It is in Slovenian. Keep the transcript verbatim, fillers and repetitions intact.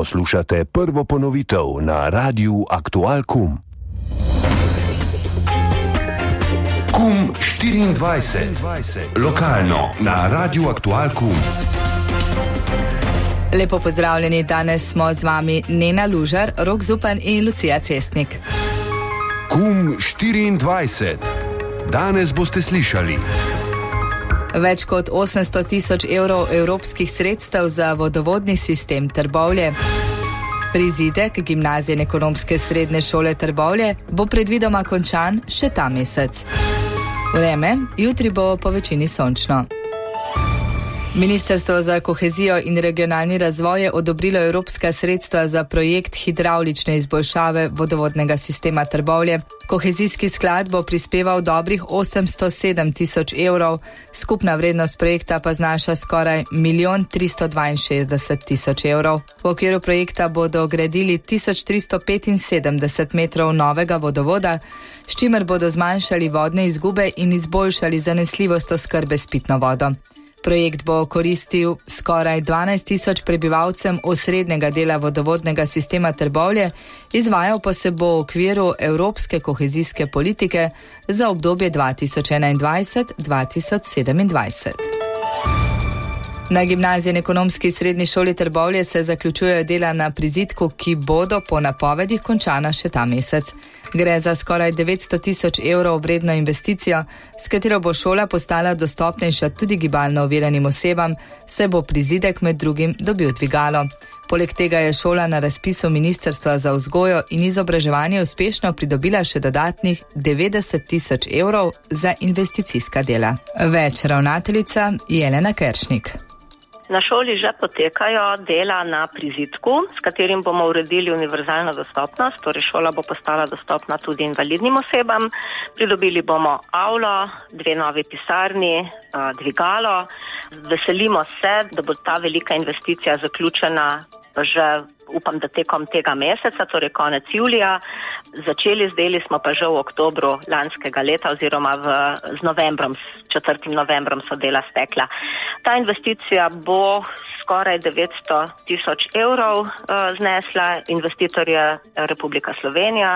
Poslušate prvo ponovitev na Radiu Aktual Kum. Kum štiriindvajset. Lokalno na Radiu Aktual Kum. Lepo pozdravljeni, danes smo z vami Nena Lužar, Rok Zupan in Lucija Cestnik. Kum štiriindvajset. Danes boste slišali: več kot osemsto tisoč evrov evropskih sredstev za vodovodni sistem Trbovlje. Prizidek Gimnazije ekonomske srednje šole Trbovlje bo predvidoma končan še ta mesec. Vreme, jutri bo po večini sončno. Ministrstvo za kohezijo in regionalni razvoj je odobrilo evropska sredstva za projekt hidravlične izboljšave vodovodnega sistema Trbovlje. Kohezijski sklad bo prispeval dobrih osemsto sedem tisoč evrov, skupna vrednost projekta pa znaša skoraj milijon tristo dvainšestdeset tisoč evrov. V okviru projekta bodo gradili tisoč tristo petinsedemdeset metrov novega vodovoda, s čimer bodo zmanjšali vodne izgube in izboljšali zanesljivost oskrbe s pitno vodo. Projekt bo koristil skoraj dvanajst tisoč prebivalcem osrednjega dela vodovodnega sistema Trbovlje, izvajal pa se bo v okviru evropske kohezijske politike za obdobje dva tisoč enaindvajset do dva tisoč sedemindvajset. Na Gimnaziji ekonomski srednji šoli Trbovlje se zaključujejo dela na prizidku, ki bodo po napovedih končana še ta mesec. Gre za skoraj devetsto tisoč evrov vredno investicijo, s katero bo šola postala dostopnejša tudi gibalno oviranim osebam, se bo prizidek med drugim dobil dvigalo. Poleg tega je šola na razpisu Ministrstva za vzgojo in izobraževanje uspešno pridobila še dodatnih devetdeset tisoč evrov za investicijska dela. Več ravnateljica Jelena Keršnik. Na šoli že potekajo dela na prizidku, s katerim bomo uredili univerzalno dostopnost, torej šola bo postala dostopna tudi invalidnim osebam. Pridobili bomo avlo, dve novi pisarni, dvigalo. Veselimo se, da bo ta velika investicija zaključena že, upam, da tekom tega meseca, torej konec julija. Začeli z deli smo pa že v oktobru lanskega leta oziroma v, z novembrom, s četrtim novembrom so dela stekla. Ta investicija bo skoraj devetsto tisoč evrov uh, znesla, investitor je Republika Slovenija.